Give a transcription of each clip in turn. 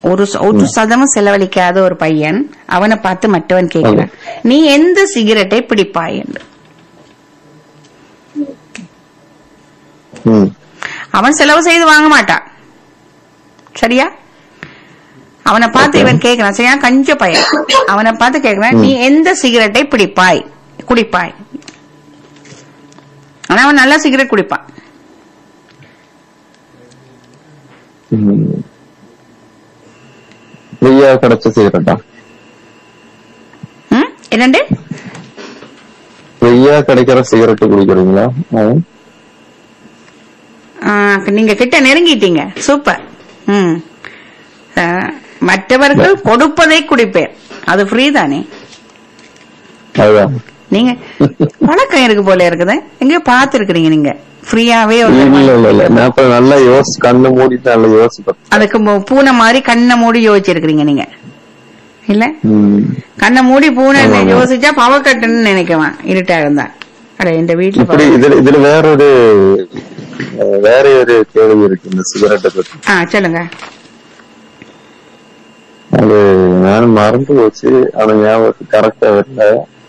ஒரு சதமும் செலவழிக்காத ஒரு பையன் அவனை பார்த்து மற்றவன் கேட்கிறான், நீ எந்த சிகரெட்டை பிடிப்பாய் என்று. அவன் செலவு செய்து வாங்க மாட்டான், சரியா? அவனை பார்த்து இவன் கேட்கிறான், சரியா? கஞ்ச பையன் அவனை பார்த்து கேட்கிறான், நீ எந்த சிகரெட்டை குடிப்பாய்? ஆனா அவன் நல்லா சிகரெட் குடிப்பான். கிடைச்ச சிகரெட்டா? என்னண்டு ஃப்ரீயா கிடைக்கிற சிகரெட் குடிக்கிறீங்களா? நீங்க கிட்ட நெருங்கிட்டீங்க, சூப்பர். மற்றவர்கள் கொடுப்பதை குடிப்பேன், அது ஃப்ரீ தானே. நீங்க பழக்கம் இருக்கு போல இருக்குது, எங்கயோ பாத்துருக்கீங்க நீங்க ஃப்ரீயாவே. நல்லா யோசி, கண்ணை மூடிட்டு நல்லா யோசிப்பேன். அதுக்கு பூனை மாதிரி கண்ணை மூடி யோசிச்சிருக்கீங்க நீங்க, இல்ல? கண்ணை மூடி பூனை யோசிச்சா பவக்கட்டுன்னு நினைக்குவான் இருட்டா இருந்தா. அட இந்த வீட்டுல இதுல வேற ஒரு கேள்வி இருக்கு இந்த சிகரெட்டை பத்தி. சொல்லுங்க. அது நான் மறந்து போச்சு, அது ஞாபகம் கரெக்டா வரல.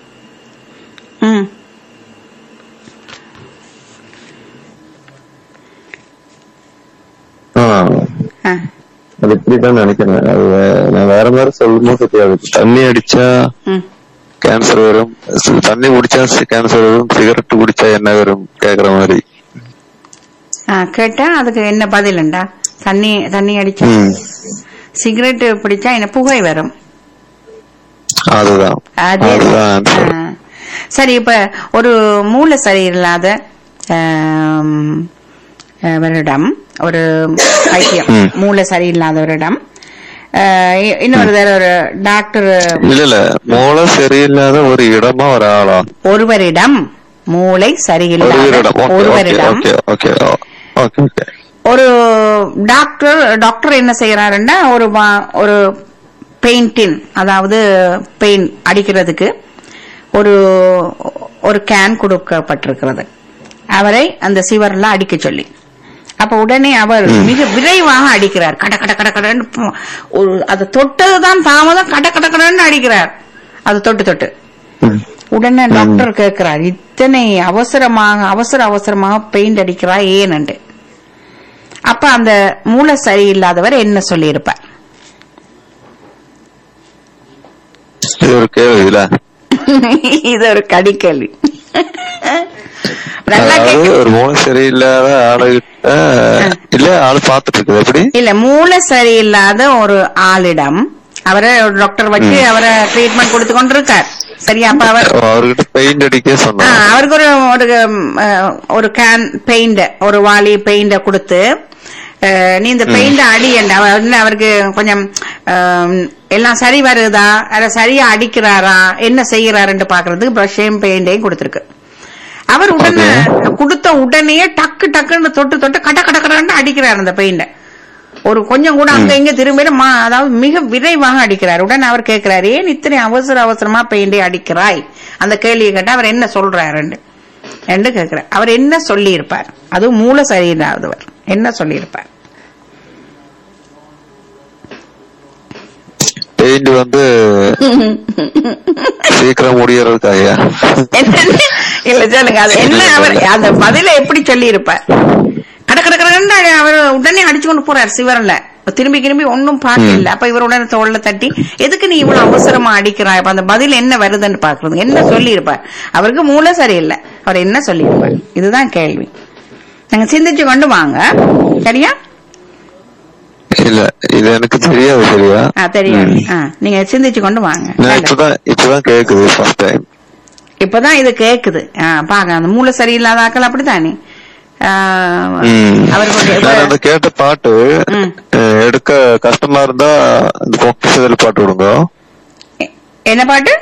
அது இப்படிதான் நினைக்கிறேன். அது நான் வேற மாதிரி சொல்லும்போது தெரியாது. தண்ணி அடிச்சா கேன்சர் வரும், தண்ணி குடிச்சா கேன்சர் வரும், சிகரெட் குடிச்சா என்ன வரும் கேக்குற மாதிரி கேட்டா அதுக்கு என்ன பதிலுண்டா? தண்ணி அடிச்சா சிகரெட் பிடிச்சா என்ன புகை வரும். அதுதான். சரி, இப்ப ஒரு மூளை சரியில்லாத வருடம், ஒரு பைத்தியம் மூளை சரியில்லாதவரிடம் இன்னொரு ஒரு டாக்டர், இல்ல மூளை சரியில்லாத ஒரு இடமா ஒரு ஆளா? ஒருவரிடம் மூளை சரியில்லாத ஒருவரிடம் ஒரு டாக்டர் என்ன செய்யறாருன்னா, ஒரு பெயிண்டின், அதாவது பெயிண்ட் அடிக்கிறதுக்கு ஒரு கேன் கொடுக்கப்பட்டிருக்கிறது அவரை அந்த சிவர்ல அடிக்க சொல்லி. அப்ப உடனே அவர் மிக விரைவாக அடிக்கிறார், கட கட கட கடன்னு. அது தொட்டதுதான் தாமதம், கட கட கடன்னு அடிக்கிறார், அது தொட்டு. உடனே டாக்டர் கேட்கிறார், இத்தனை அவசரமாக பெயிண்ட் அடிக்கிறா ஏன்னு. அப்ப அந்த மூளை சரியில்லாதவர் என்ன சொல்லி இருப்பார்? இது ஒரு கடிக்கேள்வி. ஒரு மூளை சரியில்லாத ஆளுகிட்ட இல்ல ஆளு பாத்துட்டு இருக்குது. எப்படி இல்ல, மூளை சரியில்லாத ஒரு ஆளிடம் அவரை டாக்டர் வச்சு அவரை ட்ரீட்மெண்ட் கொடுத்து கொண்டிருக்கார், சரியா? அப்ப அவர்கிட்ட பெயிண்ட் அடிக்க சொன்னா, அவருக்கு ஒரு கேன் பெயிண்ட், ஒரு வாளி பெயிண்ட கொடுத்து, நீ இந்த பெயிண்ட் அடியண்டா. அவருக்கு கொஞ்சம் எல்லாம் சரி வருதா, அதை சரியா அடிக்கிறாரா, என்ன செய்யறாருன்னு பாக்குறதுக்கு பிரஷையும் பெயிண்டையும் கொடுத்திருக்கு. அவர் உடனே கொடுத்த உடனே டக்குன்னு தொட்டு கட கட கடன்னு அடிக்கிறார் அந்த பெயிண்ட. ஒரு கொஞ்சம் கூட அங்க இங்க திரும்ப, அதாவது மிக விரைவாக அடிக்கிறார். உடனே அவர் கேட்கிறாரு, ஏன் இத்தனை அவசரமா பெயிண்டை அடிக்கிறாய்? அந்த கேள்வியை கேட்டா அவர் என்ன சொல்றாரு என்று கேட்கிறார். அவர் என்ன சொல்லி இருப்பார்? அதுவும் மூளை சரியில்லாதவர் என்ன சொல்லி இருப்பார்? பெயிண்ட் வந்து சீக்கிரம் முடியறதுக்காக இல்ல, சொல்லுங்க. அது என்ன, அவர் அந்த பதில எப்படி சொல்லி இருப்பார்? கடற்கடன்னு அவர் உடனே அடிச்சு கொண்டு போறார் சிவரல்ல, திரும்பி ஒன்னும் பார்க்க இல்ல. அப்ப இவர் உடனே தோல்ல தட்டி, எதுக்கு நீ இவ்வளவு அவசரமா அடிக்கிறாய்? அப்ப அந்த பதில் என்ன வருதுன்னு பாக்குறது, என்ன சொல்லி இருப்பார்? அவருக்கு மூளை சரியில்லை, அவர் என்ன சொல்லி இருப்பார்? இதுதான் கேள்வி. நீங்க சிந்திச்சு கொண்டு வாங்க, சரியா? இல்ல, இது எனக்கு தெரியாது. சரியா? தெரியும். நீங்க சிந்திச்சு கொண்டு வாங்க. இப்பதான் கேக்குது, ஃபர்ஸ்ட் டைம் இப்பதான் இது கேக்குது. பாக்க, அந்த மூளை சரியில்லாத ஆக்கள் அப்படித்தானே. அவருக்கு கேட்ட பாட்டு எடுக்க கஷ்டமா இருந்தா இந்த பொக்கிஷம் பாட்டு விடுங்க. என்ன பாட்டு?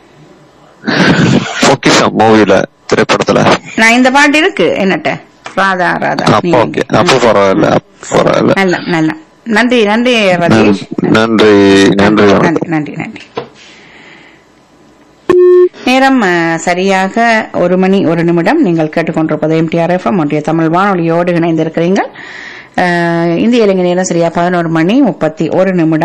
பொக்கிஷம் மூவில, திரைப்படத்துல நான் இந்த பாட்டு இருக்கு என்னட்ட, ராதா ராதா. அப்ப பரவாயில்ல. நல்ல நன்றி ரதீஷ். நன்றி. நேரம் சரியாக 1 மணி 1 நிமிடம். நீங்கள் கேட்டுக்கொண்டிருப்பது எம்டிஆர் எஃப்எம் ஒன்றிய தமிழ் வானொலியோடு இணைந்திருக்கிறீர்கள். இந்திய இலங்கை நேரம் சரியா 11:31 நிமிடம்.